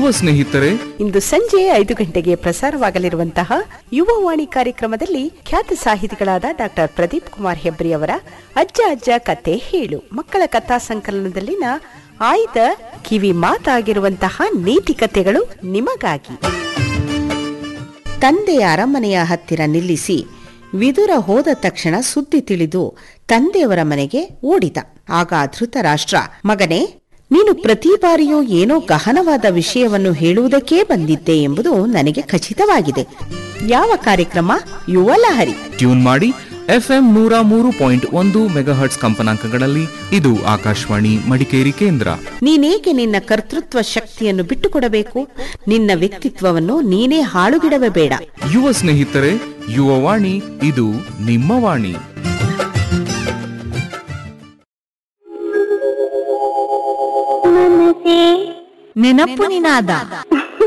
ಸ್ನೇಹಿತರೆ, ಇಂದು ಸಂಜೆ 5 ಗಂಟೆಗೆ ಪ್ರಸಾರವಾಗಲಿರುವಂತಹ ಯುವವಾಣಿ ಕಾರ್ಯಕ್ರಮದಲ್ಲಿ ಖ್ಯಾತ ಸಾಹಿತಿಗಳಾದ ಡಾಕ್ಟರ್ ಪ್ರದೀಪ್ ಕುಮಾರ್ ಹೆಬ್ರಿ ಅವರ ಅಜ್ಜ ಅಜ್ಜ ಕತೆ ಹೇಳು ಮಕ್ಕಳ ಕಥಾ ಸಂಕಲನದಲ್ಲಿನ ಆಯ್ದ ಕಿವಿ ಮಾತಾಗಿರುವಂತಹ ನೀತಿ ಕಥೆಗಳು ನಿಮಗಾಗಿ. ತಂದೆಯ ಅರಮನೆಯ ಹತ್ತಿರ ನಿಲ್ಲಿಸಿ ವಿದುರ ಹೋದ ತಕ್ಷಣ ಸುದ್ದಿ ತಿಳಿದು ತಂದೆಯವರ ಮನೆಗೆ ಓಡಿದ. ಆಗ ಧೃತರಾಷ್ಟ್ರ, ಮಗನೇ, ನೀನು ಪ್ರತಿ ಬಾರಿಯೂ ಏನೋ ಗಹನವಾದ ವಿಷಯವನ್ನು ಹೇಳುವುದಕ್ಕೇ ಬಂದಿದ್ದೆ ಎಂಬುದು ನನಗೆ ಖಚಿತವಾಗಿದೆ. ಯಾವ ಕಾರ್ಯಕ್ರಮ? ಯುವಲಹರಿ. ಟ್ಯೂನ್ ಮಾಡಿ FM 103.1 ಮೆಗಾಹರ್ಟ್ಸ್ ಕಂಪನಾಂಕಗಳಲ್ಲಿ. ಇದು ಆಕಾಶವಾಣಿ ಮಡಿಕೇರಿ ಕೇಂದ್ರ. ನೀನೇಕೆ ನಿನ್ನ ಕರ್ತೃತ್ವ ಶಕ್ತಿಯನ್ನು ಬಿಟ್ಟುಕೊಡಬೇಕು? ನಿನ್ನ ವ್ಯಕ್ತಿತ್ವವನ್ನು ನೀನೇ ಹಾಳುಗಿಡವೇ ಬೇಡ. ಯುವ ಸ್ನೇಹಿತರೆ, ಯುವವಾಣಿ ಇದು ನಿಮ್ಮ ವಾಣಿ. ನೆನಪು ನಿನಾದ